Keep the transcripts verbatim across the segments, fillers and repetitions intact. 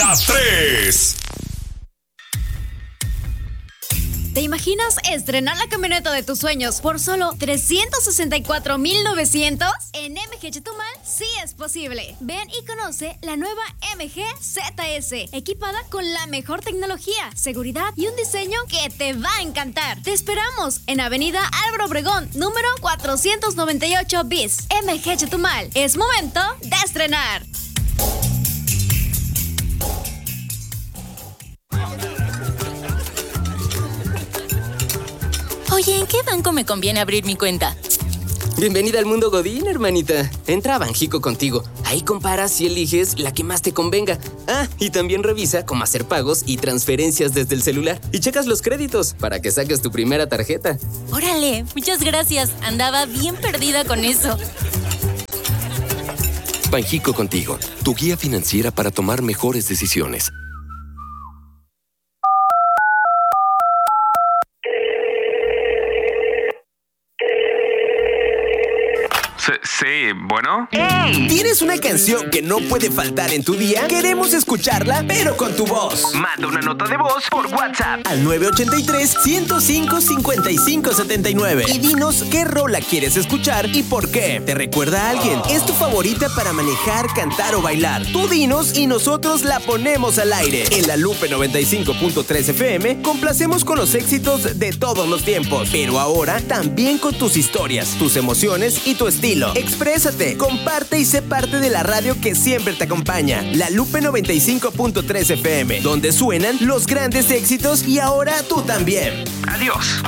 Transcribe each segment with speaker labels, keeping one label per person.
Speaker 1: La tres.
Speaker 2: ¿Te imaginas estrenar la camioneta de tus sueños por solo trescientos sesenta y cuatro mil novecientos? En M G Chetumal sí es posible. Ven y conoce la nueva M G Z S, equipada con la mejor tecnología, seguridad y un diseño que te va a encantar. Te esperamos en Avenida Álvaro Obregón, número cuatrocientos noventa y ocho bis. M G Chetumal, es momento de estrenar.
Speaker 3: Oye, ¿en qué banco me conviene abrir mi cuenta?
Speaker 4: Bienvenida al mundo Godín, hermanita. Entra a Banjico Contigo. Ahí comparas y eliges la que más te convenga. Ah, y también revisa cómo hacer pagos y transferencias desde el celular. Y checas los créditos para que saques tu primera tarjeta.
Speaker 3: Órale, muchas gracias. Andaba bien perdida con eso.
Speaker 5: Banjico Contigo, tu guía financiera para tomar mejores decisiones.
Speaker 6: Sí, bueno.
Speaker 7: ¡Ey! ¿Tienes una canción que no puede faltar en tu día? Queremos escucharla, pero con tu voz.
Speaker 6: Manda una nota de voz por WhatsApp
Speaker 7: al nueve ocho tres, uno cero cinco, cinco cinco siete nueve y dinos qué rola quieres escuchar y por qué. ¿Te recuerda a alguien? ¿Es tu favorita para manejar, cantar o bailar? Tú dinos y nosotros la ponemos al aire. En La Lupe noventa y cinco punto tres F M complacemos con los éxitos de todos los tiempos, pero ahora también con tus historias, tus emociones y tu estilo. Exprésate, comparte y sé parte de la radio que siempre te acompaña. La Lupe noventa y cinco punto tres F M, donde suenan los grandes éxitos y ahora tú también.
Speaker 6: Adiós.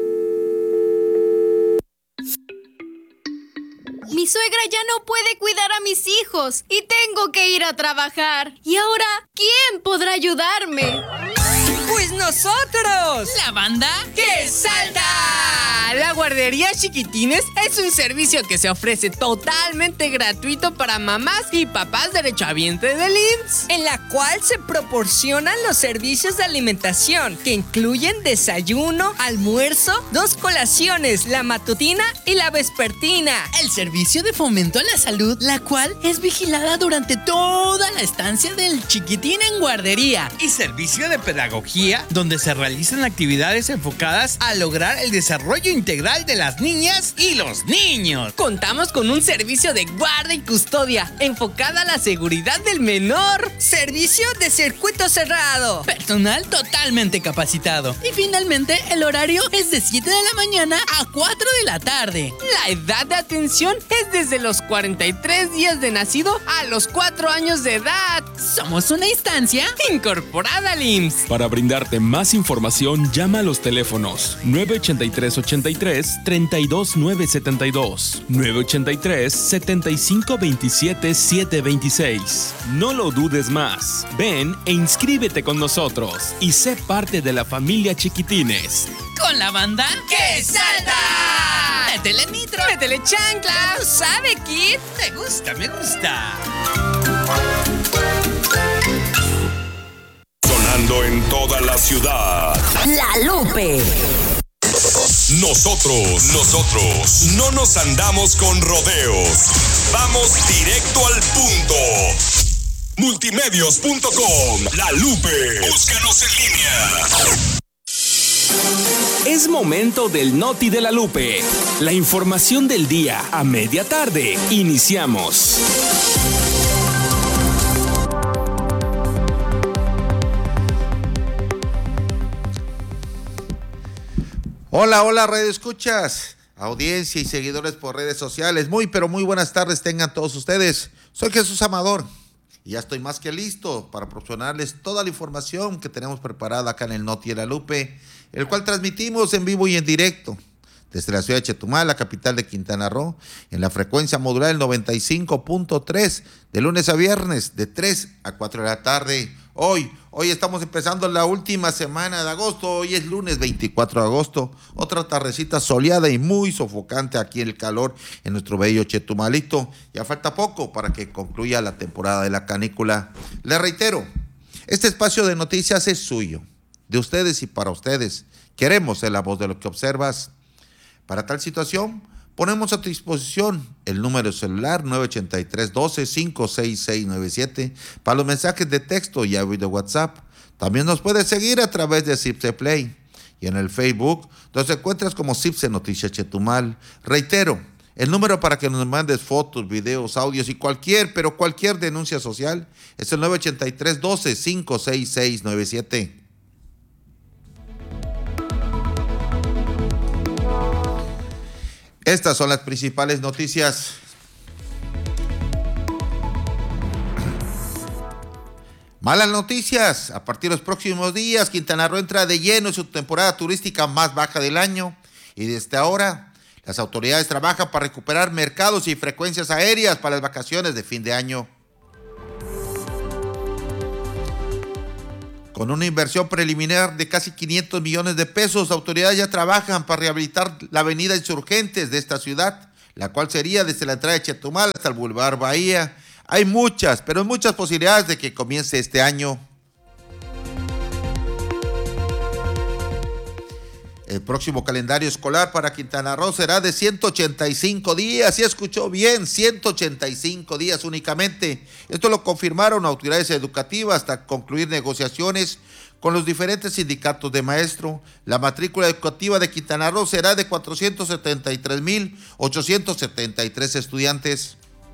Speaker 2: Mi suegra ya no puede cuidar a mis hijos y tengo que ir a trabajar. ¿Y ahora quién podrá ayudarme?
Speaker 8: ¡Pues nosotros!
Speaker 9: ¿La banda?
Speaker 8: ¡Que salta! La guardería Chiquitines es un servicio que se ofrece totalmente gratuito para mamás y papás derechohabientes del I M S S, en la cual se proporcionan los servicios de alimentación que incluyen desayuno, almuerzo, dos colaciones, la matutina y la vespertina.
Speaker 9: El servicio de fomento a la salud, la cual es vigilada durante toda la estancia del chiquitín en guardería.
Speaker 10: Y servicio de pedagogía, donde se realizan actividades enfocadas a lograr el desarrollo integral de las niñas y los niños.
Speaker 8: Contamos con un servicio de guarda y custodia enfocada a la seguridad del menor. Servicio de circuito cerrado.
Speaker 9: Personal totalmente capacitado. Y finalmente el horario es de siete de la mañana a cuatro de la tarde.
Speaker 8: La edad de atención es desde los cuarenta y tres días de nacido a los cuatro años de edad.
Speaker 9: Somos una instancia
Speaker 8: incorporada al I M S S.
Speaker 11: Para brindarte más información, llama a los teléfonos nueve ocho tres, ocho tres, tres dos nueve siete dos, nueve ocho tres, siete cinco dos siete, siete dos seis. No lo dudes más. Ven e inscríbete con nosotros y sé parte de la familia Chiquitines.
Speaker 9: Con la banda
Speaker 8: ¡Que salta!
Speaker 9: ¡Métele nitro!
Speaker 8: ¡Métele chancla! ¿Sabe, Kid?
Speaker 10: Me gusta, me gusta.
Speaker 1: Sonando en toda la ciudad.
Speaker 12: La Lupe.
Speaker 1: Nosotros, nosotros, no nos andamos con rodeos. Vamos directo al punto. Multimedios punto com, La Lupe. Búscanos en línea.
Speaker 11: Es momento del Noti de La Lupe. La información del día a media tarde. Iniciamos.
Speaker 13: Hola, hola, Radio Escuchas, audiencia y seguidores por redes sociales. Muy, pero muy buenas tardes tengan todos ustedes. Soy Jesús Amador y ya estoy más que listo para proporcionarles toda la información que tenemos preparada acá en el Noti de La Lupe, el cual transmitimos en vivo y en directo desde la ciudad de Chetumal, la capital de Quintana Roo, en la frecuencia modular del noventa y cinco punto tres, de lunes a viernes, de tres a cuatro de la tarde. Hoy, hoy estamos empezando la última semana de agosto, hoy es lunes veinticuatro de agosto, otra tardecita soleada y muy sofocante aquí en el calor en nuestro bello Chetumalito. Ya falta poco para que concluya la temporada de la canícula. Les reitero, este espacio de noticias es suyo, de ustedes y para ustedes. Queremos ser la voz de lo que observas. Para tal situación, Ponemos a tu disposición el número celular nueve ocho tres, uno dos, cinco seis seis nueve siete para los mensajes de texto y audio de WhatsApp. También nos puedes seguir a través de Cipse Play y en el Facebook, donde te encuentras como Cipse Noticias Chetumal. Reitero, el número para que nos mandes fotos, videos, audios y cualquier, pero cualquier denuncia social es el nueve ocho tres, uno dos, cinco seis seis nueve siete. Estas son las principales noticias. Malas noticias. A partir de los próximos días, Quintana Roo entra de lleno en su temporada turística más baja del año. Y desde ahora, las autoridades trabajan para recuperar mercados y frecuencias aéreas para las vacaciones de fin de año. Con una inversión preliminar de casi quinientos millones de pesos, autoridades ya trabajan para rehabilitar la avenida Insurgentes de esta ciudad, la cual sería desde la entrada de Chetumal hasta el Boulevard Bahía. Hay muchas, pero muchas posibilidades de que comience este año. El próximo calendario escolar para Quintana Roo será de ciento ochenta y cinco días. ¿Sí escuchó bien? ciento ochenta y cinco días únicamente. Esto lo confirmaron autoridades educativas hasta concluir negociaciones con los diferentes sindicatos de maestro. La matrícula educativa de Quintana Roo será de cuatrocientos setenta y tres mil ochocientos setenta y tres estudiantes.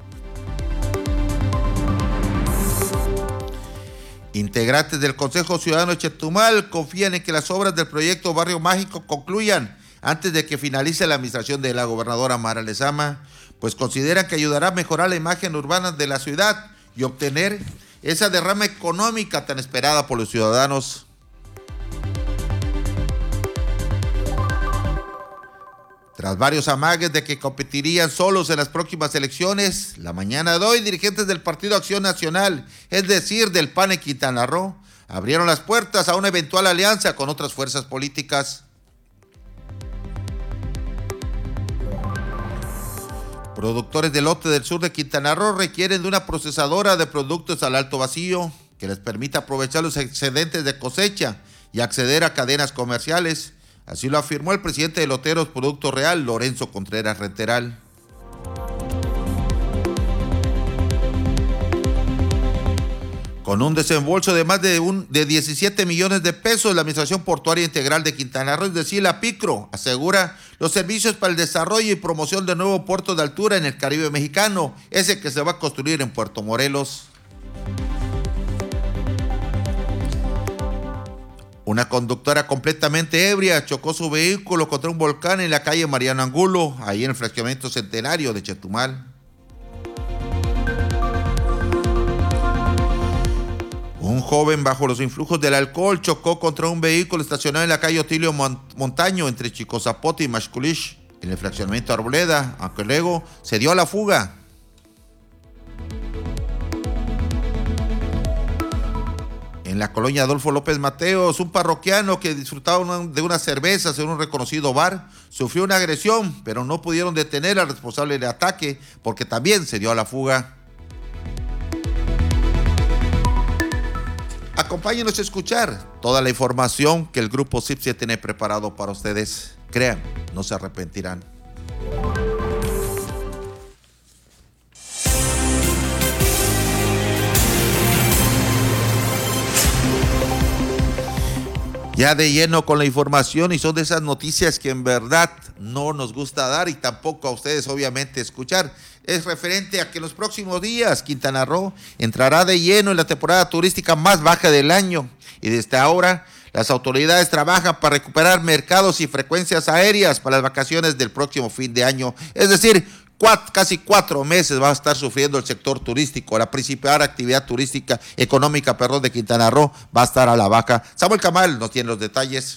Speaker 13: Integrantes del Consejo Ciudadano de Chetumal confían en que las obras del proyecto Barrio Mágico concluyan antes de que finalice la administración de la gobernadora Mara Lezama, pues consideran que ayudará a mejorar la imagen urbana de la ciudad y obtener esa derrama económica tan esperada por los ciudadanos. Tras varios amagues de que competirían solos en las próximas elecciones, la mañana de hoy, dirigentes del Partido Acción Nacional, es decir, del P A N en Quintana Roo, abrieron las puertas a una eventual alianza con otras fuerzas políticas. Productores de lote del sur de Quintana Roo requieren de una procesadora de productos al alto vacío que les permita aprovechar los excedentes de cosecha y acceder a cadenas comerciales. Así lo afirmó el presidente de Loteros Producto Real, Lorenzo Contreras Renteral. Con un desembolso de más de, un, de diecisiete millones de pesos, la Administración Portuaria Integral de Quintana Roo, es decir, la PICRO, asegura los servicios para el desarrollo y promoción del nuevo puerto de altura en el Caribe mexicano, ese que se va a construir en Puerto Morelos. Una conductora completamente ebria chocó su vehículo contra un volcán en la calle Mariano Angulo, ahí en el fraccionamiento Centenario de Chetumal. Un joven bajo los influjos del alcohol chocó contra un vehículo estacionado en la calle Otilio Montaño entre Chico Zapote y Maxculich, en el fraccionamiento Arboleda, aunque luego se dio a la fuga. En la colonia Adolfo López Mateos, un parroquiano que disfrutaba de unas cervezas en un reconocido bar sufrió una agresión, pero no pudieron detener al responsable del ataque porque también se dio a la fuga. Acompáñenos a escuchar toda la información que el Grupo Cipse tiene preparado para ustedes. Crean, no se arrepentirán. Ya de lleno con la información, y son de esas noticias que en verdad no nos gusta dar y tampoco a ustedes obviamente escuchar. Es referente a que en los próximos días Quintana Roo entrará de lleno en la temporada turística más baja del año, y desde ahora las autoridades trabajan para recuperar mercados y frecuencias aéreas para las vacaciones del próximo fin de año. Es decir, Cuatro, casi cuatro meses va a estar sufriendo el sector turístico. La principal actividad turística, económica, perdón, de Quintana Roo va a estar a la baja. Samuel Camal nos tiene los detalles.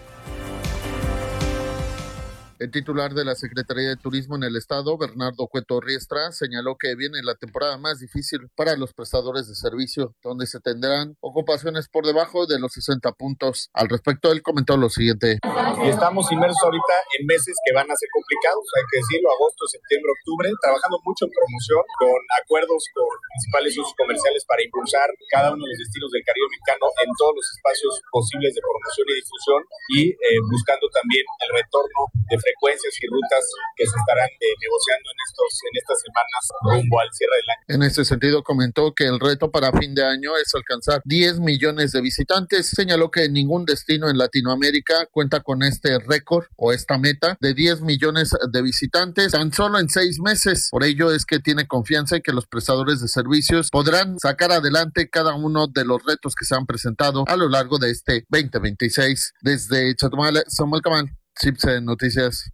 Speaker 12: El titular de la Secretaría de Turismo en el estado, Bernardo Cueto Riestra, señaló que viene la temporada más difícil para los prestadores de servicio, donde se tendrán ocupaciones por debajo de los sesenta puntos. Al respecto, él comentó lo siguiente.
Speaker 14: Estamos inmersos ahorita en meses que van a ser complicados, hay que decirlo, agosto, septiembre, octubre, trabajando mucho en promoción, con acuerdos con principales socios comerciales para impulsar cada uno de los destinos del Caribe mexicano en todos los espacios posibles de promoción y difusión, y eh, buscando también el retorno de frecuencia frecuencias y rutas que se estarán eh, negociando en, estos, en estas semanas rumbo al cierre del año.
Speaker 12: En ese sentido, comentó que el reto para fin de año es alcanzar diez millones de visitantes. Señaló que ningún destino en Latinoamérica cuenta con este récord o esta meta de diez millones de visitantes tan solo en seis meses. Por ello es que tiene confianza en que los prestadores de servicios podrán sacar adelante cada uno de los retos que se han presentado a lo largo de este veinte veintiséis. Desde Chetumal, Samuel Camán, Cipse Noticias.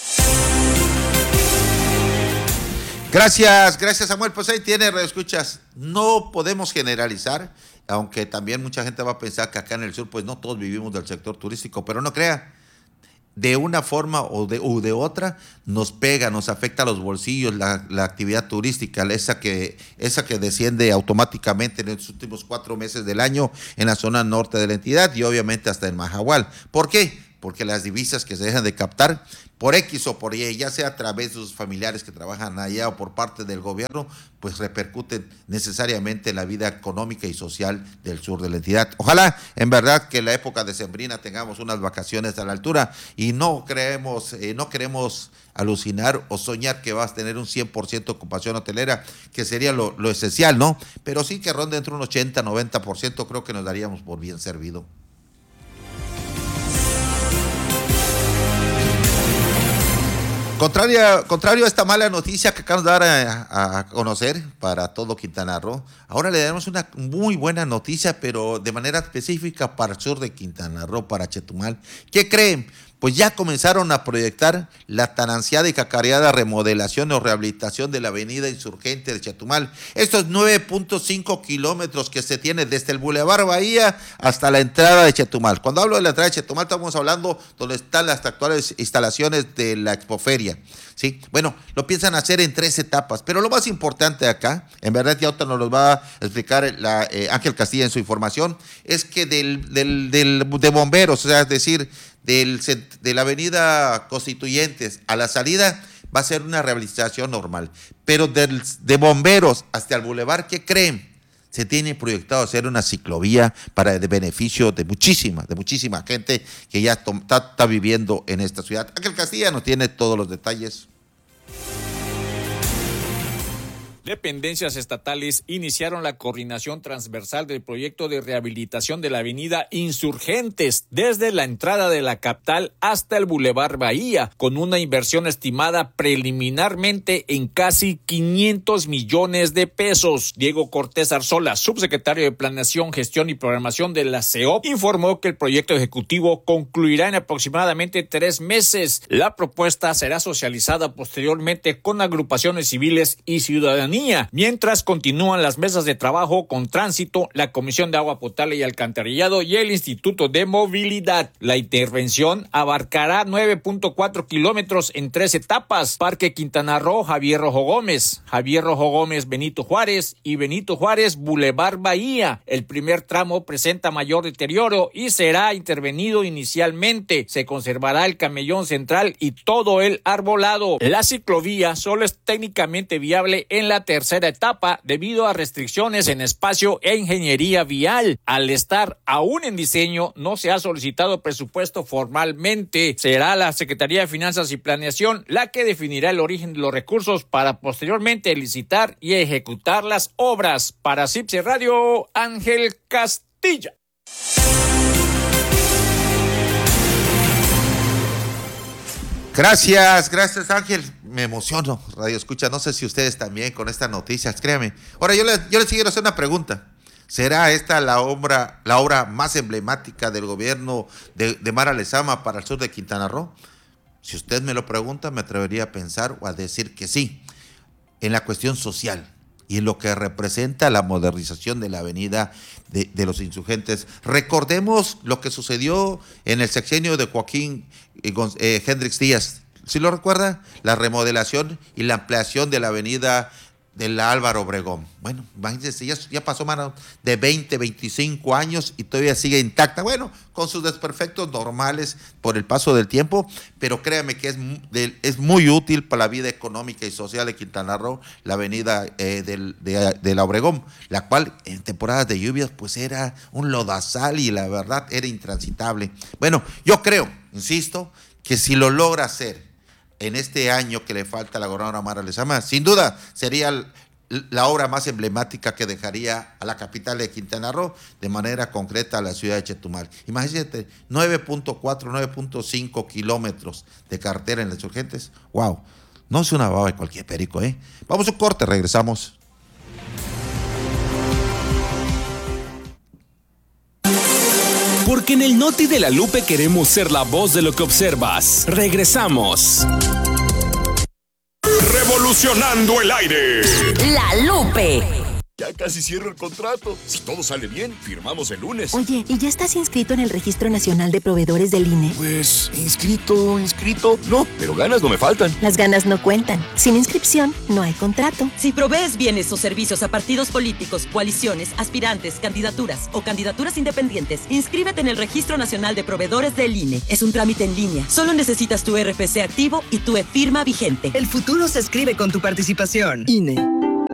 Speaker 13: Gracias, gracias Samuel. Pues ahí tiene, escuchas. No podemos generalizar, aunque también mucha gente va a pensar que acá en el sur, pues no todos vivimos del sector turístico, pero no crea. De una forma o de, o de otra nos pega, nos afecta a los bolsillos la, la actividad turística, esa que, esa que desciende automáticamente en los últimos cuatro meses del año en la zona norte de la entidad y obviamente hasta en Mahahual. ¿Por qué? Porque las divisas que se dejan de captar por X o por Y, ya sea a través de sus familiares que trabajan allá o por parte del gobierno, pues repercuten necesariamente en la vida económica y social del sur de la entidad. Ojalá, en verdad, que en la época decembrina tengamos unas vacaciones a la altura y no creemos, eh, no queremos alucinar o soñar que vas a tener un cien por ciento ocupación hotelera, que sería lo, lo esencial, ¿no? Pero sí que ronde entre un ochenta, noventa por ciento, creo que nos daríamos por bien servido. Contrario, contrario a esta mala noticia que acabamos de dar a, a conocer para todo Quintana Roo, ahora le daremos una muy buena noticia, pero de manera específica para el sur de Quintana Roo, para Chetumal. ¿Qué creen? Pues ya comenzaron a proyectar la tan ansiada y cacareada remodelación o rehabilitación de la avenida Insurgente de Chetumal. Estos nueve punto cinco kilómetros que se tiene desde el Boulevard Bahía hasta la entrada de Chetumal. Cuando hablo de la entrada de Chetumal estamos hablando donde están las actuales instalaciones de la Expoferia. ¿Sí? Bueno, lo piensan hacer en tres etapas, pero lo más importante acá, en verdad ya ahorita nos lo va a explicar la, eh, Ángel Castilla en su información, es que del, del, del, de bomberos, o sea, es decir, del, de la avenida Constituyentes a la salida, va a ser una rehabilitación normal, pero del, de bomberos hasta el bulevar, ¿qué creen? Se tiene proyectado hacer una ciclovía para el beneficio de muchísima, de muchísima gente que ya está, está viviendo en esta ciudad. Ángel Castilla nos tiene todos los detalles.
Speaker 15: Dependencias estatales iniciaron la coordinación transversal del proyecto de rehabilitación de la avenida Insurgentes desde la entrada de la capital hasta el Boulevard Bahía, con una inversión estimada preliminarmente en casi quinientos millones de pesos. Diego Cortés Arzola, subsecretario de Planeación, Gestión y Programación de la C E O P, informó que el proyecto ejecutivo concluirá en aproximadamente tres meses. La propuesta será socializada posteriormente con agrupaciones civiles y ciudadanos. Mientras continúan las mesas de trabajo con Tránsito, la Comisión de Agua Potable y Alcantarillado y el Instituto de Movilidad. La intervención abarcará nueve punto cuatro kilómetros en tres etapas: Parque Quintana Roo, Javier Rojo Gómez, Javier Rojo Gómez, Benito Juárez y Benito Juárez, Boulevard Bahía. El primer tramo presenta mayor deterioro y será intervenido inicialmente. Se conservará el camellón central y todo el arbolado. La ciclovía solo es técnicamente viable en la tercera etapa debido a restricciones en espacio e ingeniería vial. Al estar aún en diseño, no se ha solicitado presupuesto formalmente. Será la Secretaría de Finanzas y Planeación la que definirá el origen de los recursos para posteriormente licitar y ejecutar las obras. Para Cipse Radio, Ángel Castilla.
Speaker 13: Gracias, gracias Ángel. Me emociono, Radio Escucha. No sé si ustedes también con estas noticias, créanme. Ahora yo les, yo les quiero hacer una pregunta. ¿Será esta la obra, la obra más emblemática del gobierno de, de Mara Lezama para el sur de Quintana Roo? Si usted me lo pregunta, me atrevería a pensar o a decir que sí. En la cuestión social y en lo que representa la modernización de la avenida de, de los Insurgentes. Recordemos lo que sucedió en el sexenio de Joaquín eh, Hendrix Díaz. ¿Sí lo recuerda? La remodelación y la ampliación de la avenida de la Álvaro Obregón. Bueno, imagínense, ya, ya pasó más de veinte, veinticinco años y todavía sigue intacta. Bueno, con sus desperfectos normales por el paso del tiempo, pero créame que es, de, es muy útil para la vida económica y social de Quintana Roo, la avenida eh, del, de, de la Obregón, la cual en temporadas de lluvias pues era un lodazal y la verdad era intransitable. Bueno, yo creo, insisto, que si lo logra hacer en este año que le falta a la gobernadora Mara Lezama, sin duda sería la obra más emblemática que dejaría a la capital de Quintana Roo, de manera concreta a la ciudad de Chetumal. Imagínate, nueve punto cuatro, nueve punto cinco kilómetros de carretera en las Insurgentes. ¡Wow! No es una baba de cualquier perico, ¿eh? Vamos a un corte, regresamos.
Speaker 11: Porque en el Noti de la Lupe queremos ser la voz de lo que observas. Regresamos.
Speaker 1: Revolucionando el aire.
Speaker 16: La Lupe.
Speaker 1: Ya casi cierro el contrato. Si todo sale bien, firmamos el lunes.
Speaker 16: Oye, ¿y ya estás inscrito en el Registro Nacional de Proveedores del I N E?
Speaker 1: Pues, inscrito, inscrito. No, pero ganas no me faltan.
Speaker 16: Las ganas no cuentan. Sin inscripción, no hay contrato.
Speaker 17: Si provees bienes o servicios a partidos políticos, coaliciones, aspirantes, candidaturas o candidaturas independientes, inscríbete en el Registro Nacional de Proveedores del I N E. Es un trámite en línea. Solo necesitas tu R F C activo y tu e-firma vigente.
Speaker 18: El futuro se escribe con tu participación. I N E.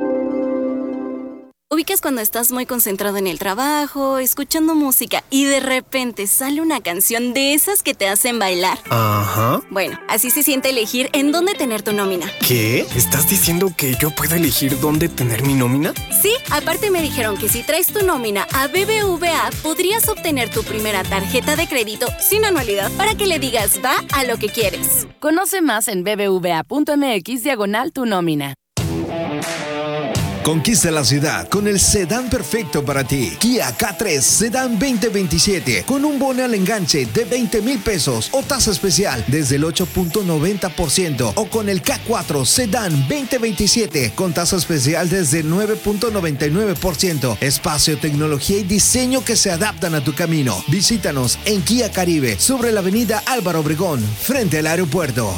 Speaker 3: Ubicas cuando estás muy concentrado en el trabajo, escuchando música y de repente sale una canción de esas que te hacen bailar.
Speaker 19: Ajá.
Speaker 3: Bueno, así se siente elegir en dónde tener tu nómina.
Speaker 19: ¿Qué? ¿Estás diciendo que yo puedo elegir dónde tener mi nómina?
Speaker 3: Sí, aparte me dijeron que si traes tu nómina a B B V A podrías obtener tu primera tarjeta de crédito sin anualidad para que le digas va a lo que quieres.
Speaker 20: Conoce más en bbva.mx diagonal tu nómina.
Speaker 21: Conquista la ciudad con el sedán perfecto para ti. Kia K tres Sedán veinte veintisiete con un bono al enganche de veinte mil pesos o tasa especial desde el ocho punto noventa por ciento o con el K cuatro Sedán veinte veintisiete con tasa especial desde el nueve punto noventa y nueve por ciento. Espacio, tecnología y diseño que se adaptan a tu camino. Visítanos en Kia Caribe sobre la avenida Álvaro Obregón frente al aeropuerto.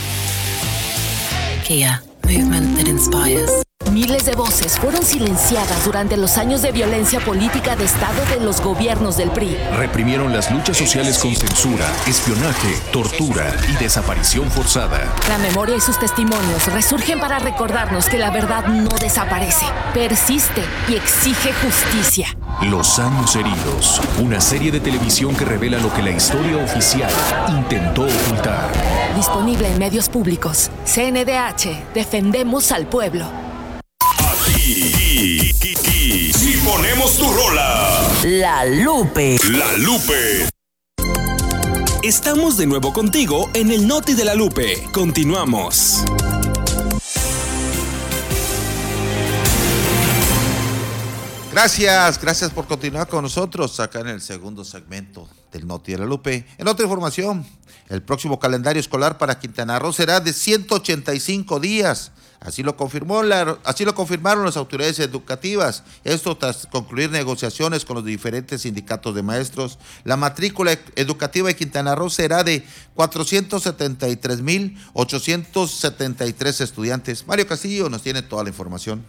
Speaker 20: Kia, movement that inspires.
Speaker 22: Miles de voces fueron silenciadas durante los años de violencia política de Estado de los gobiernos del P R I.
Speaker 23: Reprimieron las luchas sociales con censura, espionaje, tortura y desaparición forzada.
Speaker 22: La memoria y sus testimonios resurgen para recordarnos que la verdad no desaparece, persiste y exige justicia.
Speaker 23: Los años heridos, una serie de televisión que revela lo que la historia oficial intentó ocultar.
Speaker 22: Disponible en medios públicos. C N D H, defendemos al pueblo.
Speaker 1: Aquí, aquí, aquí, si ponemos tu rola.
Speaker 16: La Lupe.
Speaker 1: La Lupe.
Speaker 11: Estamos de nuevo contigo en el Noti de la Lupe. Continuamos.
Speaker 13: Gracias, gracias por continuar con nosotros acá en el segundo segmento del Noti de la Lupe. En otra información, el próximo calendario escolar para Quintana Roo será de ciento ochenta y cinco días. Así lo confirmó la, así lo confirmaron las autoridades educativas. Esto tras concluir negociaciones con los diferentes sindicatos de maestros. La matrícula educativa de Quintana Roo será de cuatrocientos setenta y tres mil ochocientos setenta y tres estudiantes. Mario Castillo nos tiene toda la información.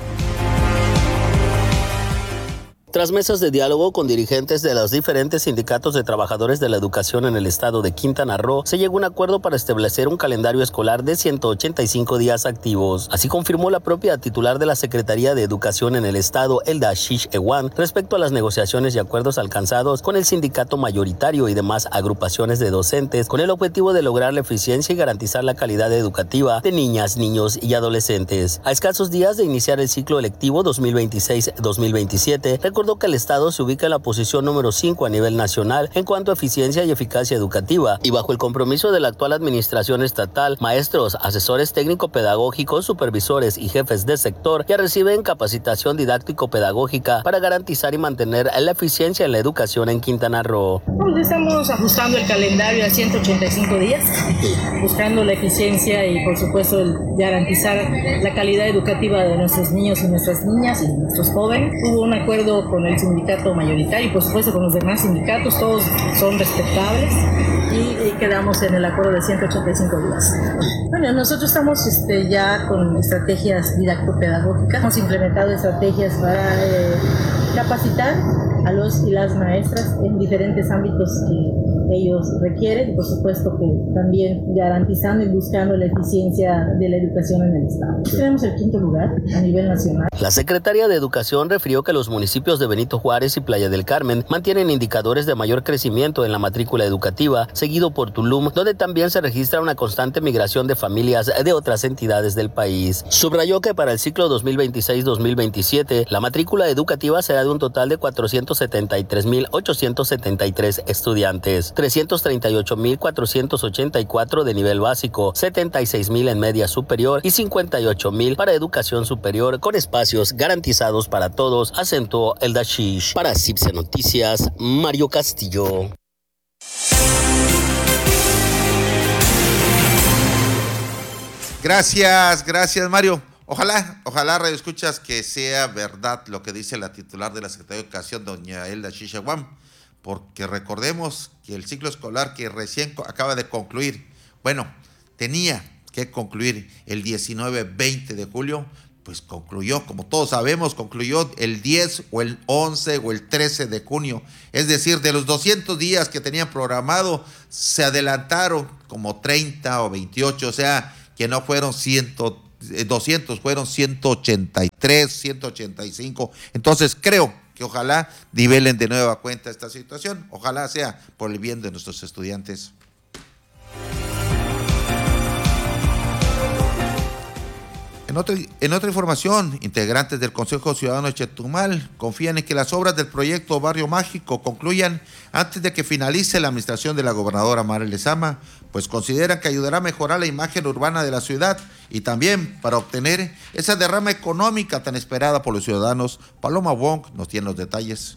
Speaker 24: Tras mesas de diálogo con dirigentes de los diferentes sindicatos de trabajadores de la educación en el estado de Quintana Roo, se llegó a un acuerdo para establecer un calendario escolar de ciento ochenta y cinco días activos. Así confirmó la propia titular de la Secretaría de Educación en el estado, Elda Shish Ewan, respecto a las negociaciones y acuerdos alcanzados con el sindicato mayoritario y demás agrupaciones de docentes, con el objetivo de lograr la eficiencia y garantizar la calidad educativa de niñas, niños y adolescentes. A escasos días de iniciar el ciclo electivo dos mil veintiséis dos mil veintisiete, recordó que el estado se ubica en la posición número cinco a nivel nacional en cuanto a eficiencia y eficacia educativa, y bajo el compromiso de la actual administración estatal, maestros, asesores técnico-pedagógicos, supervisores y jefes de sector ya reciben capacitación didáctico-pedagógica para garantizar y mantener la eficiencia en la educación en Quintana Roo.
Speaker 25: Estamos ajustando el calendario a ciento ochenta y cinco días, buscando la eficiencia y por supuesto el garantizar la calidad educativa de nuestros niños y nuestras niñas y nuestros jóvenes. Hubo un acuerdo con el sindicato mayoritario y por supuesto con los demás sindicatos, todos son respetables y, y quedamos en el acuerdo de ciento ochenta y cinco días. Bueno, nosotros estamos este, ya con estrategias didáctico-pedagógicas, hemos implementado estrategias para eh, capacitar a los y las maestras en diferentes ámbitos que ellos requieren y por supuesto que también garantizando y buscando la eficiencia de la educación en el Estado. Tenemos el quinto lugar a nivel nacional.
Speaker 24: La secretaria de Educación refirió que los municipios de Benito Juárez y Playa del Carmen mantienen indicadores de mayor crecimiento en la matrícula educativa, seguido por Tulum, donde también se registra una constante migración de familias de otras entidades del país. Subrayó que para el ciclo dos mil veintiséis dos mil veintisiete, la matrícula educativa será de un total de cuatrocientos setenta y tres mil ochocientos setenta y tres estudiantes, trescientos treinta y ocho mil cuatrocientos ochenta y cuatro de nivel básico, setenta y seis mil en media superior y cincuenta y ocho mil para educación superior, con espacios garantizados para todos, acentuó el Dashish. Para C I B S E Noticias, Mario Castillo.
Speaker 13: Gracias, gracias Mario. Ojalá, ojalá Radio Escuchas que sea verdad lo que dice la titular de la Secretaría de Educación, doña Elda Shishaguam, porque recordemos que el ciclo escolar que recién acaba de concluir, bueno, tenía que concluir el diecinueve veinte de julio, pues concluyó, como todos sabemos, concluyó el diez o el once o el trece de junio, es decir, de los doscientos días que tenían programado, se adelantaron como treinta o veintiocho, o sea, que no fueron cien, doscientos, fueron ciento ochenta y tres, ciento ochenta y cinco. Entonces creo que ojalá nivelen de nueva cuenta esta situación, ojalá sea por el bien de nuestros estudiantes. En otra, en otra información, integrantes del Consejo Ciudadano de Chetumal confían en que las obras del proyecto Barrio Mágico concluyan antes de que finalice la administración de la gobernadora Mara Lezama, pues consideran que ayudará a mejorar la imagen urbana de la ciudad y también para obtener esa derrama económica tan esperada por los ciudadanos. Paloma Wong nos tiene los detalles.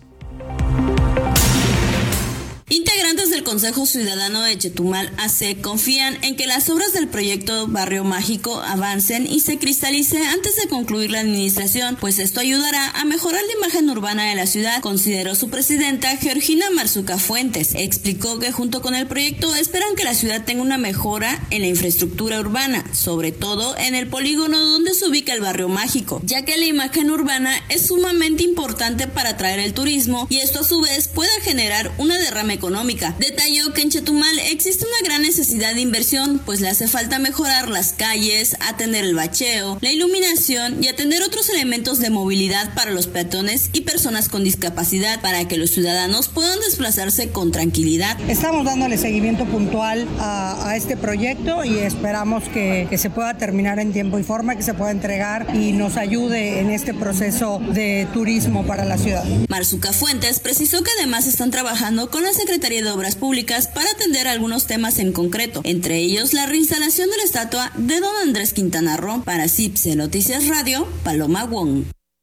Speaker 2: Integrantes del Consejo Ciudadano de Chetumal A C confían en que las obras del proyecto Barrio Mágico avancen y se cristalice antes de concluir la administración, pues esto ayudará a mejorar la imagen urbana de la ciudad, consideró su presidenta Georgina Marzuca Fuentes. Explicó que junto con el proyecto esperan que la ciudad tenga una mejora en la infraestructura urbana, sobre todo en el polígono donde se ubica el Barrio Mágico, ya que la imagen urbana es sumamente importante para atraer el turismo y esto a su vez pueda generar una derrama económica. Detalló que en Chetumal existe una gran necesidad de inversión, pues le hace falta mejorar las calles, atender el bacheo, la iluminación y atender otros elementos de movilidad para los peatones y personas con discapacidad para que los ciudadanos puedan desplazarse con tranquilidad.
Speaker 4: Estamos dándole seguimiento puntual a, a este proyecto y esperamos que, que se pueda terminar en tiempo y forma, que se pueda entregar y nos ayude en este proceso de turismo para la ciudad.
Speaker 2: Marzuca Fuentes precisó que además están trabajando con la Secretaría de Obras Públicas para atender algunos temas en concreto, entre ellos la reinstalación de la estatua de don Andrés Quintana Roo. Para C I B S E Noticias Radio, Paloma Wong.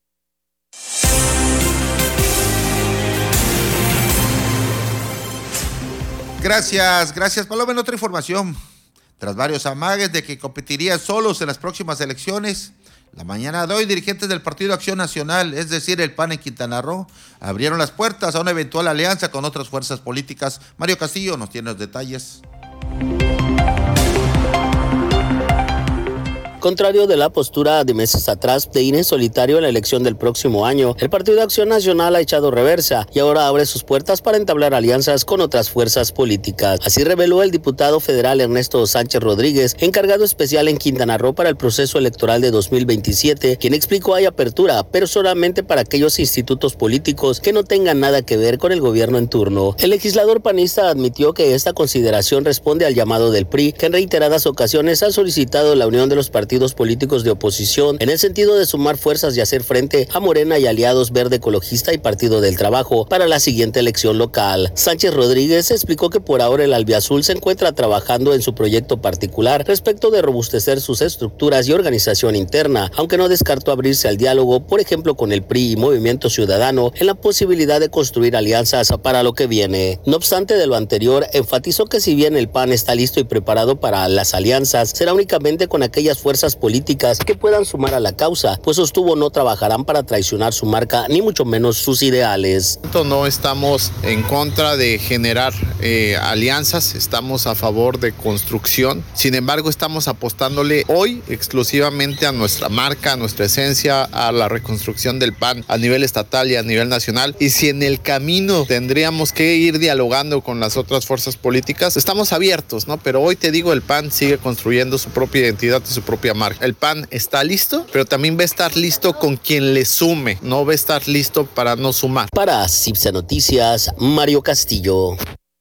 Speaker 13: Gracias, gracias Paloma. En otra información, tras varios amagues de que competirían solos en las próximas elecciones, la mañana de hoy, dirigentes del Partido Acción Nacional, es decir, el P A N en Quintana Roo, abrieron las puertas a una eventual alianza con otras fuerzas políticas. Mario Castillo nos tiene los detalles.
Speaker 24: Contrario de la postura de meses atrás de ir en solitario en la elección del próximo año, el Partido Acción Nacional ha echado reversa y ahora abre sus puertas para entablar alianzas con otras fuerzas políticas. Así reveló el diputado federal Ernesto Sánchez Rodríguez, encargado especial en Quintana Roo para el proceso electoral de dos mil veintisiete, quien explicó hay apertura, pero solamente para aquellos institutos políticos que no tengan nada que ver con el gobierno en turno. El legislador panista admitió que esta consideración responde al llamado del P R I, que en reiteradas ocasiones ha solicitado la unión de los partidos políticos de oposición en el sentido de sumar fuerzas y hacer frente a Morena y aliados Verde Ecologista y Partido del Trabajo para la siguiente elección local. Sánchez Rodríguez explicó que por ahora el albiazul se encuentra trabajando en su proyecto particular respecto de robustecer sus estructuras y organización interna, aunque no descartó abrirse al diálogo, por ejemplo con el P R I y Movimiento Ciudadano, en la posibilidad de construir alianzas para lo que viene. No obstante de lo anterior, enfatizó que si bien el P A N está listo y preparado para las alianzas, será únicamente con aquellas fuerzas fuerzas políticas que puedan sumar a la causa, pues sostuvo no trabajarán para traicionar su marca ni mucho menos sus ideales.
Speaker 5: No estamos en contra de generar eh, alianzas, estamos a favor de construcción, sin embargo estamos apostándole hoy exclusivamente a nuestra marca, a nuestra esencia, a la reconstrucción del P A N a nivel estatal y a nivel nacional, y si en el camino tendríamos que ir dialogando con las otras fuerzas políticas, estamos abiertos, ¿no? Pero hoy te digo, el P A N sigue construyendo su propia identidad y su propia marca. El P A N está listo, pero también va a estar listo con quien le sume, no va a estar listo para no sumar.
Speaker 24: Para Cipse Noticias, Mario Castillo.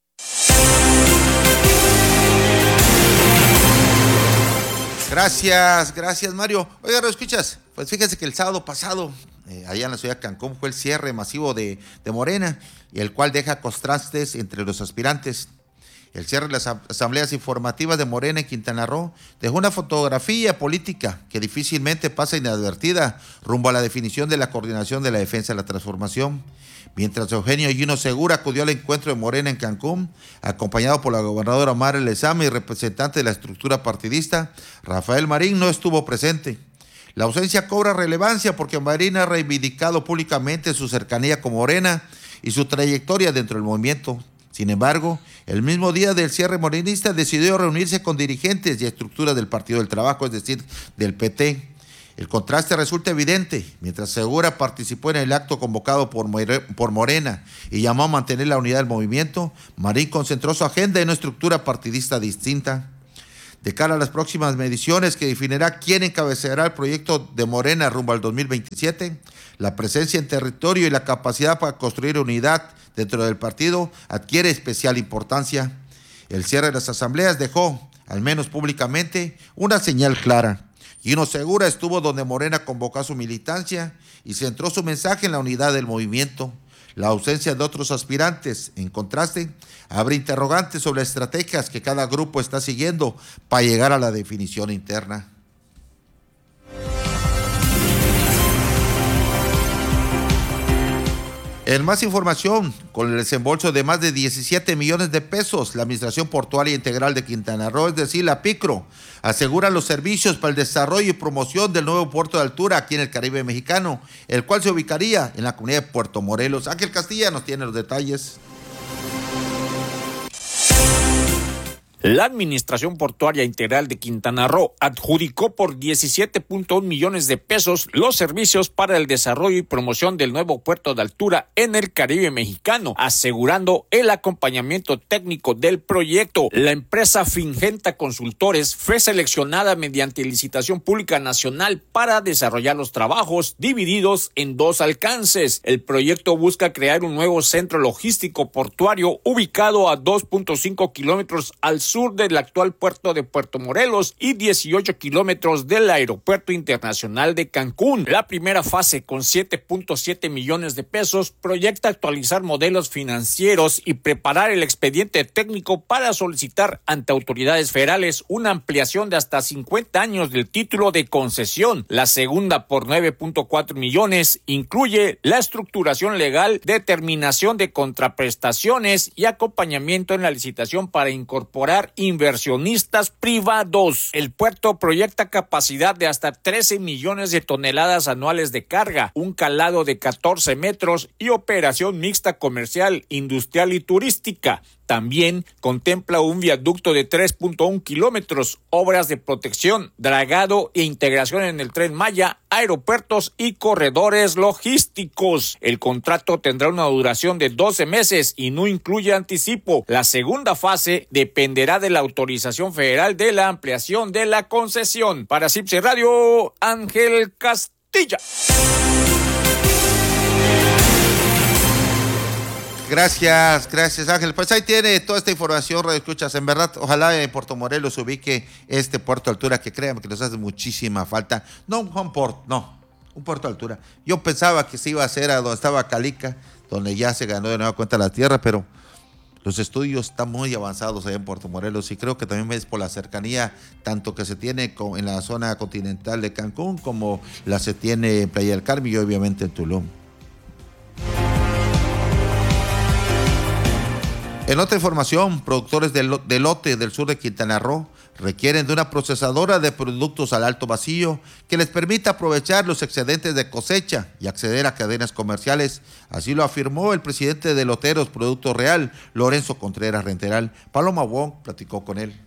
Speaker 13: Gracias, gracias Mario. Oiga, ¿lo escuchas? Pues fíjense que el sábado pasado, eh, allá en la ciudad de Cancún, fue el cierre masivo de, de Morena, y el cual deja contrastes entre los aspirantes. El cierre de las asambleas informativas de Morena en Quintana Roo dejó una fotografía política que difícilmente pasa inadvertida rumbo a la definición de la coordinación de la defensa de la transformación. Mientras Eugenio Gino Segura acudió al encuentro de Morena en Cancún, acompañado por la gobernadora Mara Lezama y representante de la estructura partidista, Rafael Marín no estuvo presente. La ausencia cobra relevancia porque Marín ha reivindicado públicamente su cercanía con Morena y su trayectoria dentro del movimiento. Sin embargo, el mismo día del cierre morenista decidió reunirse con dirigentes y estructuras del Partido del Trabajo, es decir, del P T. El contraste resulta evidente. Mientras Segura participó en el acto convocado por Morena y llamó a mantener la unidad del movimiento, Marín concentró su agenda en una estructura partidista distinta. De cara a las próximas mediciones que definirá quién encabezará el proyecto de Morena rumbo al dos mil veintisiete, la presencia en territorio y la capacidad para construir unidad dentro del partido adquiere especial importancia. El cierre de las asambleas dejó, al menos públicamente, una señal clara. Gino Segura estuvo donde Morena convocó a su militancia y centró su mensaje en la unidad del movimiento. La ausencia de otros aspirantes, en contraste, abre interrogantes sobre las estrategias que cada grupo está siguiendo para llegar a la definición interna. En más información, con el desembolso de más de diecisiete millones de pesos, la Administración Portuaria Integral de Quintana Roo, es decir, la PICRO, asegura los servicios para el desarrollo y promoción del nuevo puerto de altura aquí en el Caribe mexicano, el cual se ubicaría en la comunidad de Puerto Morelos. Ángel Castilla nos tiene los detalles.
Speaker 15: La Administración Portuaria Integral de Quintana Roo adjudicó por diecisiete punto uno millones de pesos los servicios para el desarrollo y promoción del nuevo puerto de altura en el Caribe mexicano, asegurando el acompañamiento técnico del proyecto. La empresa Fingenta Consultores fue seleccionada mediante licitación pública nacional para desarrollar los trabajos divididos en dos alcances. El proyecto busca crear un nuevo centro logístico portuario ubicado a dos punto cinco kilómetros al sur sur del actual puerto de Puerto Morelos y dieciocho kilómetros del Aeropuerto Internacional de Cancún. La primera fase, con siete punto siete millones de pesos, proyecta actualizar modelos financieros y preparar el expediente técnico para solicitar ante autoridades federales una ampliación de hasta cincuenta años del título de concesión. La segunda, por nueve punto cuatro millones, incluye la estructuración legal, determinación de contraprestaciones y acompañamiento en la licitación para incorporar inversionistas privados. El puerto proyecta capacidad de hasta trece millones de toneladas anuales de carga, un calado de catorce metros y operación mixta comercial, industrial y turística. También contempla un viaducto de tres punto uno kilómetros, obras de protección, dragado e integración en el Tren Maya, aeropuertos y corredores logísticos. El contrato tendrá una duración de doce meses y no incluye anticipo. La segunda fase dependerá de la autorización federal de la ampliación de la concesión. Para Cipse Radio, Ángel Castilla.
Speaker 13: Gracias, gracias Ángel. Pues ahí tiene toda esta información, Radio Escuchas. En verdad, ojalá en Puerto Morelos se ubique este puerto de altura que créanme que nos hace muchísima falta. No un home port, no, un puerto de altura. Yo pensaba que se iba a hacer a donde estaba Calica, donde ya se ganó de nueva cuenta la tierra, pero los estudios están muy avanzados allá en Puerto Morelos y creo que también es por la cercanía tanto que se tiene con, en la zona continental de Cancún como la se tiene en Playa del Carmen y obviamente en Tulum. En otra información, productores de elote del sur de Quintana Roo requieren de una procesadora de productos al alto vacío que les permita aprovechar los excedentes de cosecha y acceder a cadenas comerciales. Así lo afirmó el presidente de Loteros Producto Real, Lorenzo Contreras Renteral. Paloma Wong platicó con él.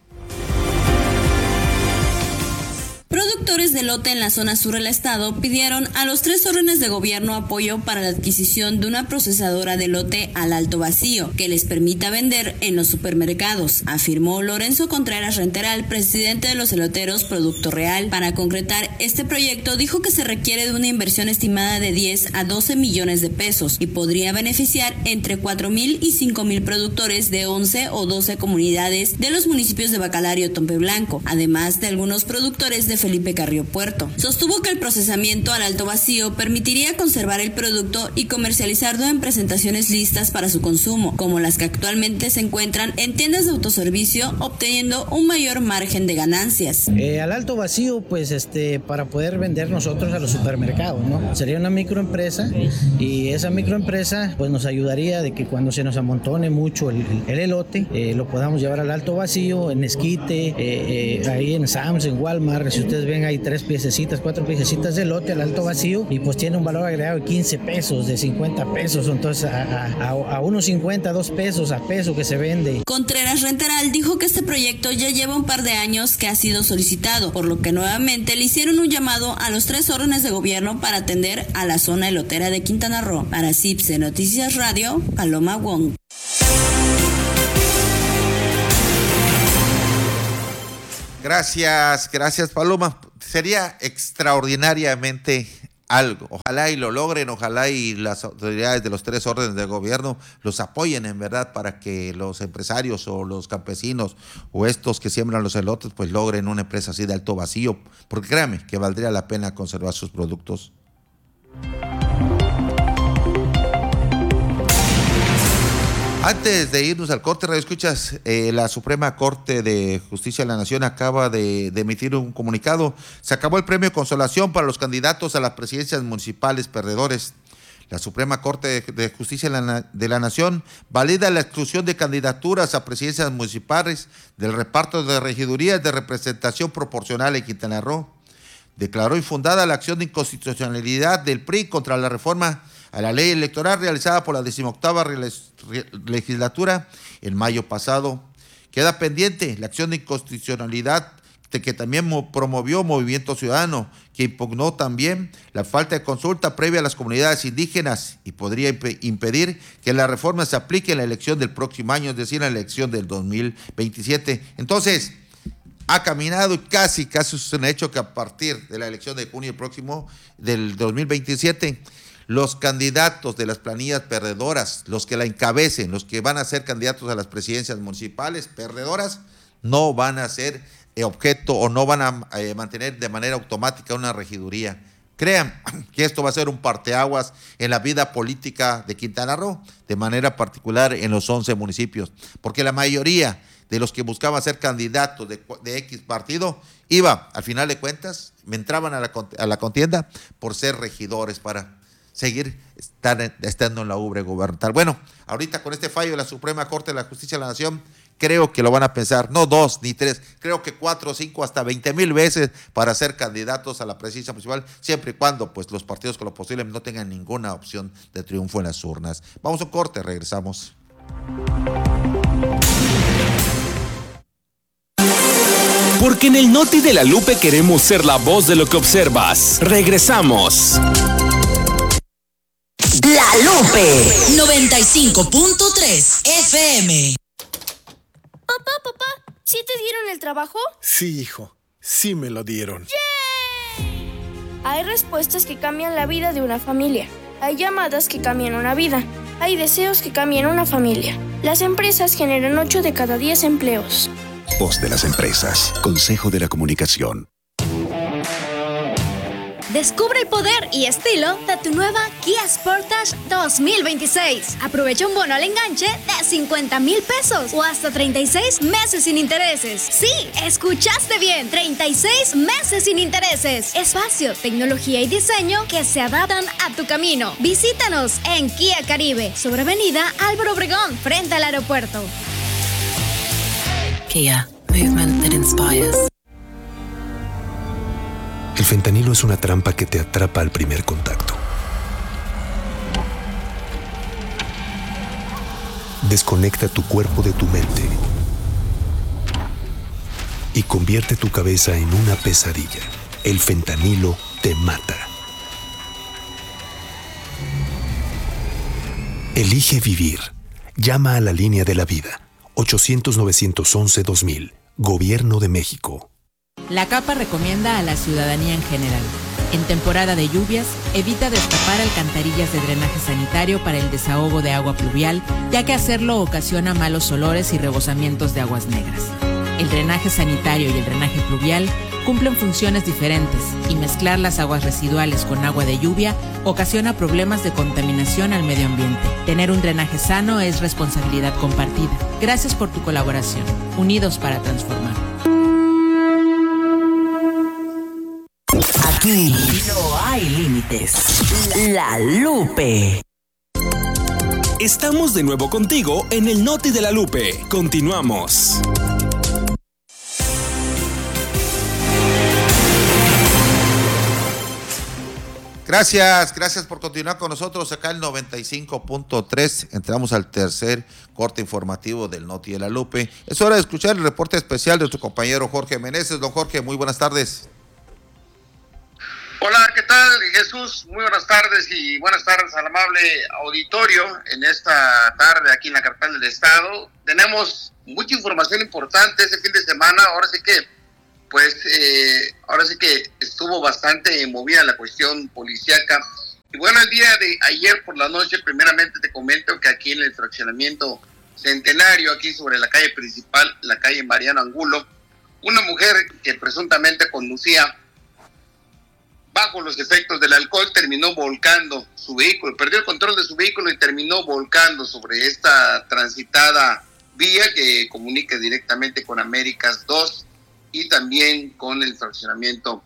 Speaker 2: Productores de elote en la zona sur del estado pidieron a los tres órdenes de gobierno apoyo para la adquisición de una procesadora de elote al alto vacío que les permita vender en los supermercados, afirmó Lorenzo Contreras Renteral, presidente de los eloteros Producto Real. Para concretar este proyecto, dijo que se requiere de una inversión estimada de diez a doce millones de pesos y podría beneficiar entre cuatro mil y cinco mil productores de once o doce comunidades de los municipios de Bacalario y Tompe Blanco, además de algunos productores de Felipe Carrillo Puerto. Sostuvo que el procesamiento al alto vacío permitiría conservar el producto y comercializarlo en presentaciones listas para su consumo, como las que actualmente se encuentran en tiendas de autoservicio, obteniendo un mayor margen de ganancias.
Speaker 6: Eh, al alto vacío, pues este, para poder vender nosotros a los supermercados, ¿no? Sería una microempresa y esa microempresa pues nos ayudaría de que cuando se nos amontone mucho el, el elote, eh, lo podamos llevar al alto vacío, en Esquite, eh, eh, ahí en Sam's, en Walmart. Si ustedes ven, hay tres piececitas, cuatro piececitas de elote al alto vacío y pues tiene un valor agregado de quince pesos, de cincuenta pesos, entonces a, a, a unos cincuenta, dos pesos, a peso que se vende.
Speaker 2: Contreras Renteral dijo que este proyecto ya lleva un par de años que ha sido solicitado, por lo que nuevamente le hicieron un llamado a los tres órdenes de gobierno para atender a la zona elotera de Quintana Roo. Para CIPSE Noticias Radio, Paloma Wong.
Speaker 13: Gracias, gracias Paloma. Sería extraordinariamente algo. Ojalá y lo logren, ojalá y las autoridades de los tres órdenes de gobierno los apoyen en verdad para que los empresarios o los campesinos o estos que siembran los elotes pues logren una empresa así de alto vacío, porque créame que valdría la pena conservar sus productos. Antes de irnos al corte, Radio Escuchas, eh, la Suprema Corte de Justicia de la Nación acaba de, de emitir un comunicado. Se acabó el premio de consolación para los candidatos a las presidencias municipales perdedores. La Suprema Corte de, de Justicia de la, de la Nación valida la exclusión de candidaturas a presidencias municipales del reparto de regidurías de representación proporcional en Quintana Roo. Declaró infundada la acción de inconstitucionalidad del P R I contra la reforma a la ley electoral realizada por la decimoctava legislatura en mayo pasado. Queda pendiente la acción de inconstitucionalidad de que también promovió Movimiento Ciudadano, que impugnó también la falta de consulta previa a las comunidades indígenas y podría imp- impedir que la reforma se aplique en la elección del próximo año, es decir, en la elección del dos mil veintisiete. Entonces, ha caminado y casi, casi es un hecho que a partir de la elección de junio próximo del dos mil veintisiete, los candidatos de las planillas perdedoras, los que la encabecen, los que van a ser candidatos a las presidencias municipales perdedoras, no van a ser objeto o no van a eh, mantener de manera automática una regiduría. Crean que esto va a ser un parteaguas en la vida política de Quintana Roo, de manera particular en los once municipios, porque la mayoría de los que buscaban ser candidatos de, de X partido, iba, al final de cuentas, me entraban a la, a la contienda por ser regidores para seguir estar, estando en la ubre gubernamental. Bueno, ahorita con este fallo de la Suprema Corte de la Justicia de la Nación, creo que lo van a pensar, no dos ni tres, creo que cuatro, cinco, hasta veinte mil veces para ser candidatos a la presidencia municipal, siempre y cuando pues los partidos con lo posible no tengan ninguna opción de triunfo en las urnas. Vamos a un corte, regresamos.
Speaker 11: Porque en el Noti de la Lupe queremos ser la voz de lo que observas. Regresamos.
Speaker 7: La Lupe noventa y cinco punto tres F M.
Speaker 8: Papá, papá, ¿sí te dieron el trabajo?
Speaker 19: Sí, hijo, sí me lo dieron.
Speaker 8: ¡Yay! Hay respuestas que cambian la vida de una familia. Hay llamadas que cambian una vida. Hay deseos que cambian una familia. Las empresas generan ocho de cada diez empleos.
Speaker 23: Voz de las empresas. Consejo de la Comunicación.
Speaker 8: Descubre el poder y estilo de tu nueva Kia Sportage dos mil veintiséis. Aprovecha un bono al enganche de cincuenta mil pesos o hasta treinta y seis meses sin intereses. Sí, escuchaste bien, treinta y seis meses sin intereses. Espacio, tecnología y diseño que se adaptan a tu camino. Visítanos en Kia Caribe, sobre Avenida Álvaro Obregón, frente al aeropuerto.
Speaker 9: Kia, movement that inspires.
Speaker 23: El fentanilo es una trampa que te atrapa al primer contacto. Desconecta tu cuerpo de tu mente y convierte tu cabeza en una pesadilla. El fentanilo te mata. Elige vivir. Llama a la línea de la vida. ochocientos, novecientos once, dos mil. Gobierno de México.
Speaker 10: La CAPA recomienda a la ciudadanía en general: en temporada de lluvias, evita destapar alcantarillas de drenaje sanitario para el desahogo de agua pluvial, ya que hacerlo ocasiona malos olores y rebosamientos de aguas negras. El drenaje sanitario y el drenaje pluvial cumplen funciones diferentes y mezclar las aguas residuales con agua de lluvia ocasiona problemas de contaminación al medio ambiente. Tener un drenaje sano es responsabilidad compartida. Gracias por tu colaboración. Unidos para transformar.
Speaker 7: Aquí no hay límites. La Lupe.
Speaker 11: Estamos de nuevo contigo en el Noti de la Lupe. Continuamos.
Speaker 13: Gracias, gracias por continuar con nosotros acá en noventa y cinco punto tres. Entramos al tercer corte informativo del Noti de la Lupe. Es hora de escuchar el reporte especial de nuestro compañero Jorge Meneses. Don Jorge, muy buenas tardes.
Speaker 12: Hola, ¿qué tal, Jesús? Muy buenas tardes y buenas tardes al amable auditorio en esta tarde aquí en la capital del estado. Tenemos mucha información importante este fin de semana. Ahora sí que, pues, eh, ahora sí que estuvo bastante movida la cuestión policíaca. Y bueno, el día de ayer por la noche, primeramente te comento que aquí en el fraccionamiento Centenario, aquí sobre la calle principal, la calle Mariano Angulo, una mujer que presuntamente conducía bajo los efectos del alcohol terminó volcando su vehículo, perdió el control de su vehículo y terminó volcando sobre esta transitada vía que comunica directamente con Américas dos y también con el fraccionamiento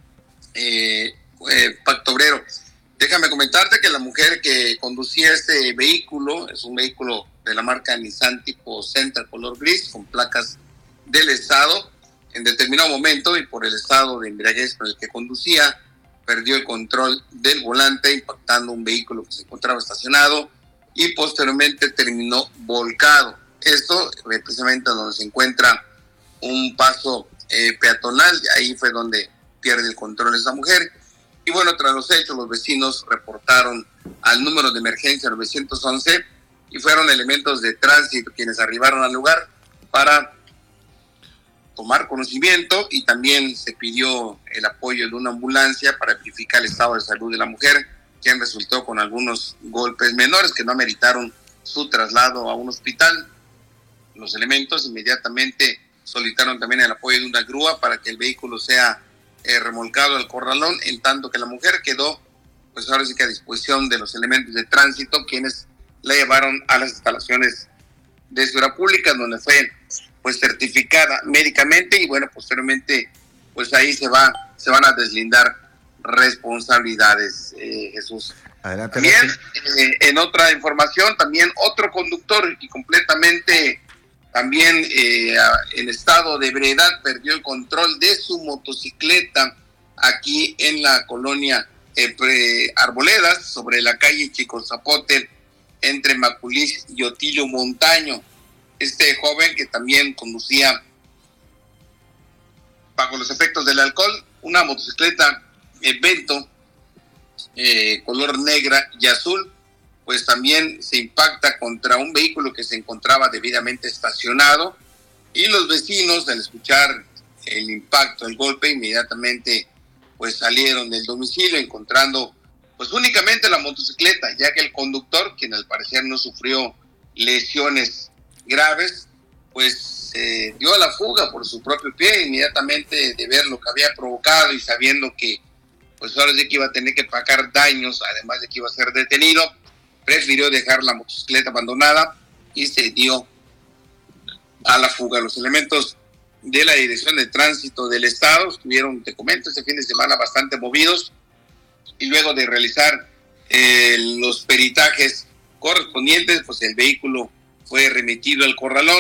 Speaker 12: eh, eh, Pacto Obrero. Déjame comentarte que la mujer que conducía este vehículo es un vehículo de la marca Nissan tipo Sentra color gris con placas del estado. En determinado momento y por el estado de embriaguez con el que conducía, perdió el control del volante impactando un vehículo que se encontraba estacionado y posteriormente terminó volcado. Esto eh, precisamente donde se encuentra un paso eh, peatonal, ahí fue donde pierde el control esa mujer. Y bueno, tras los hechos, los vecinos reportaron al número de emergencia nueve once y fueron elementos de tránsito quienes arribaron al lugar para tomar conocimiento y también se pidió el apoyo de una ambulancia para verificar el estado de salud de la mujer, quien resultó con algunos golpes menores que no ameritaron su traslado a un hospital. Los elementos inmediatamente solicitaron también el apoyo de una grúa para que el vehículo sea eh, remolcado al corralón, en tanto que la mujer quedó, pues ahora sí que a disposición de los elementos de tránsito, quienes la llevaron a las instalaciones de seguridad pública, donde fue pues certificada médicamente y bueno, posteriormente pues ahí se va se van a deslindar responsabilidades, eh, Jesús.
Speaker 13: Adelante.
Speaker 12: También eh, en otra información, también otro conductor y completamente también eh, en estado de ebriedad perdió el control de su motocicleta aquí en la colonia eh, pre Arboledas, sobre la calle Chico Zapote, entre Maculis y Otilio Montaño. Este joven que también conducía bajo los efectos del alcohol, una motocicleta Vento, eh, color negra y azul, pues también se impacta contra un vehículo que se encontraba debidamente estacionado y los vecinos, al escuchar el impacto, el golpe, inmediatamente pues salieron del domicilio encontrando pues únicamente la motocicleta, ya que el conductor, quien al parecer no sufrió lesiones graves, pues eh, dio a la fuga por su propio pie, inmediatamente de ver lo que había provocado y sabiendo que pues ahora sí que iba a tener que pagar daños, además de que iba a ser detenido, prefirió dejar la motocicleta abandonada y se dio a la fuga. Los elementos de la Dirección de Tránsito del Estado estuvieron, te comento, este fin de semana bastante movidos y luego de realizar eh, los peritajes correspondientes, pues el vehículo fue remitido al corralón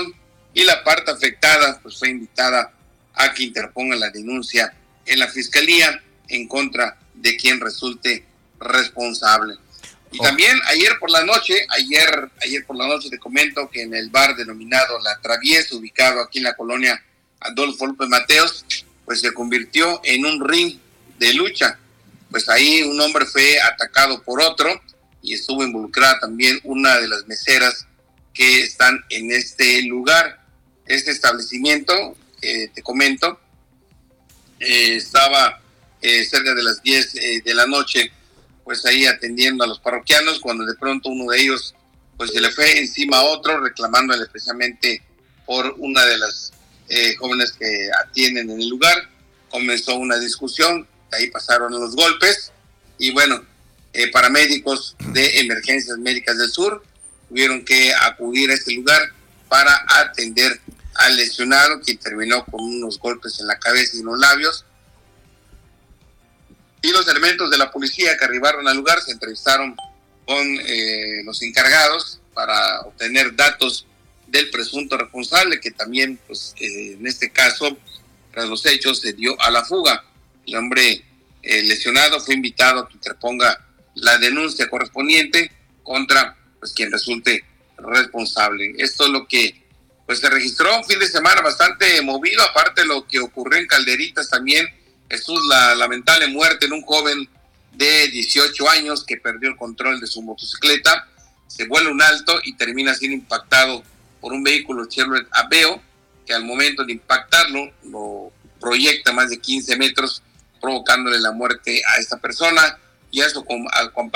Speaker 12: y la parte afectada pues fue invitada a que interponga la denuncia en la fiscalía en contra de quien resulte responsable. Y oh. también ayer por la noche, ayer, ayer por la noche te comento que en el bar denominado La Traviesa, ubicado aquí en la colonia Adolfo López Mateos, pues se convirtió en un ring de lucha. Pues ahí un hombre fue atacado por otro y estuvo involucrada también una de las meseras que están en este lugar. Este establecimiento, eh, te comento, eh, estaba eh, cerca de las diez eh, de la noche, pues ahí atendiendo a los parroquianos, cuando de pronto uno de ellos pues se le fue encima a otro, reclamándole precisamente por una de las eh, jóvenes que atienden en el lugar. Comenzó una discusión, de ahí pasaron los golpes y bueno, eh, paramédicos de Emergencias Médicas del Sur tuvieron que acudir a este lugar para atender al lesionado, quien terminó con unos golpes en la cabeza y en los labios. Y los elementos de la policía que arribaron al lugar se entrevistaron con eh, los encargados para obtener datos del presunto responsable, que también, pues, eh, en este caso, tras los hechos, se dio a la fuga. El hombre eh, lesionado fue invitado a que interponga la denuncia correspondiente contra pues quien resulte responsable. Esto es lo que pues se registró un fin de semana bastante movido, aparte de lo que ocurrió en Calderitas también. Esto es la lamentable muerte de un joven de dieciocho años que perdió el control de su motocicleta, se vuela un alto y termina siendo impactado por un vehículo Chevrolet Aveo, que al momento de impactarlo lo proyecta más de quince metros, provocándole la muerte a esta persona, y a su acompañante